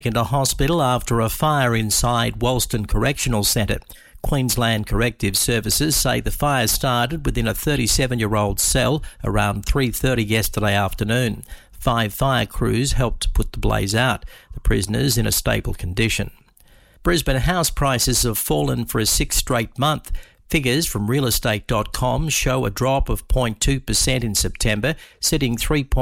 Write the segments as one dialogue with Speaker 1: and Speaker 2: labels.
Speaker 1: In a hospital after a fire inside Walston Correctional Centre. Queensland Corrective Services say the fire started within a 37-year-old cell around 3:30 yesterday afternoon. 5 fire crews helped put the blaze out. The prisoner's in a stable condition. Brisbane house prices have fallen for a 6th straight month. Figures from realestate.com show a drop of 0.2% in September, sitting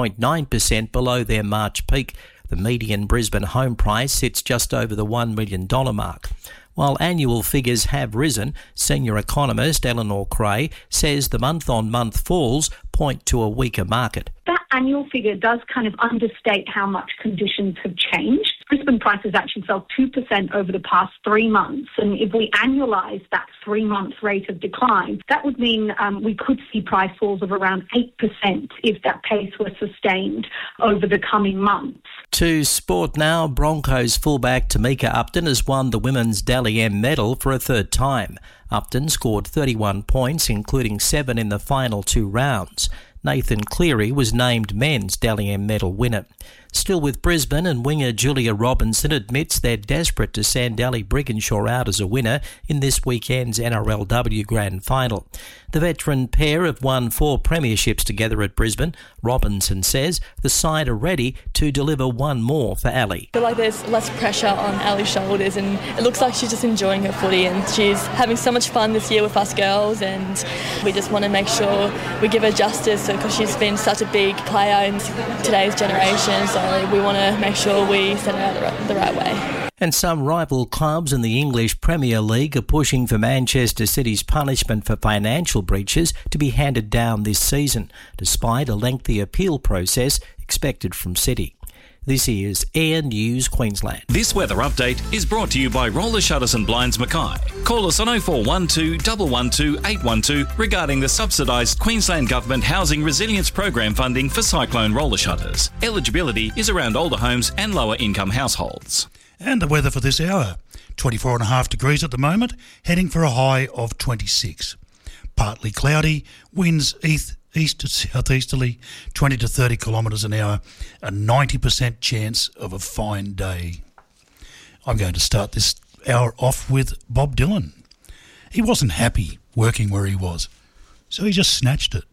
Speaker 1: 3.9% below their March peak. The median Brisbane home price sits just over the $1 million mark. While annual figures have risen, senior economist Eleanor Creagh says the month-on-month falls point to a weaker market.
Speaker 2: That annual figure does kind of understate how much conditions have changed. Brisbane prices actually fell 2% over the past 3 months, and if we annualise that 3-month rate of decline, that would mean we could see price falls of around 8% if that pace were sustained over the coming months.
Speaker 1: To sport now, Broncos fullback Tamika Upton has won the Women's Dally M medal for a 3rd time. Upton scored 31 points, including 7 in the final 2 rounds. Nathan Cleary was named Men's Dally M medal winner. Still with Brisbane, and winger Julia Robinson admits they're desperate to send Ali Brigginshaw out as a winner in this weekend's NRLW Grand Final. The veteran pair have won 4 premierships together at Brisbane. Robinson says the side are ready to deliver one more for Ali.
Speaker 3: I feel like there's less pressure on Ali's shoulders, and it looks like she's just enjoying her footy, and she's having so much fun this year with us girls, and we just want to make sure we give her justice because she's been such a big player in today's generation. So we want to make sure we send her out the right way.
Speaker 1: And some rival clubs in the English Premier League are pushing for Manchester City's punishment for financial breaches to be handed down this season, despite a lengthy appeal process expected from City. This is Air News Queensland.
Speaker 4: This weather update is brought to you by Roller Shutters and Blinds Mackay. Call us on 0412 112 812 regarding the subsidised Queensland Government Housing Resilience Program funding for cyclone roller shutters. Eligibility is around older homes and lower income households.
Speaker 5: And the weather for this hour, 24.5 degrees at the moment, heading for a high of 26. Partly cloudy, winds east to southeasterly, 20 to 30 kilometres an hour, a 90% chance of a fine day. I'm going to start this hour off with Bob Dylan. He wasn't happy working where he was, so he just snatched it.